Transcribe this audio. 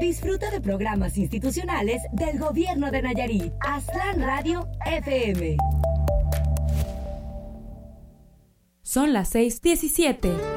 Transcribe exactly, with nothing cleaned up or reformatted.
Disfruta de programas institucionales del Gobierno de Nayarit. Aztlán Radio F M. Son las seis diecisiete.